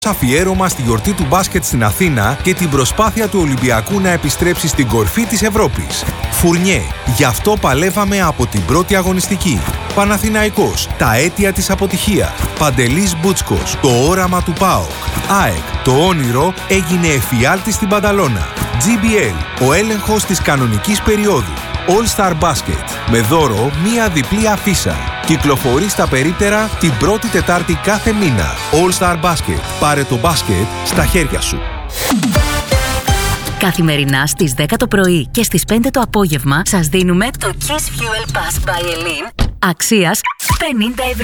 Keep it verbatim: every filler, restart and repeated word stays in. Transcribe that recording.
Αφιέρωμα στη γιορτή του μπάσκετ στην Αθήνα και την προσπάθεια του Ολυμπιακού να επιστρέψει στην κορφή της Ευρώπης. Φουρνιέ, γι' αυτό παλεύαμε από την πρώτη αγωνιστική. Παναθηναϊκός, τα αίτια της αποτυχίας. Παντελής Μπούτσκος, το όραμα του ΠΑΟΚ. ΑΕΚ, το όνειρο έγινε εφιάλτη στην Πανταλώνα. τζι μπι ελ, ο έλεγχος της κανονικής περίοδου. All Star Basket, με δώρο μία διπλή αφίσα. Κυκλοφορεί στα περίπτερα την πρώτη Τετάρτη κάθε μήνα. All Star Basket. Πάρε το μπάσκετ στα χέρια σου. Καθημερινά στις δέκα το πρωί και στις πέντε το απόγευμα σας δίνουμε το Kiss Fuel Pass by Elin αξίας πενήντα ευρώ.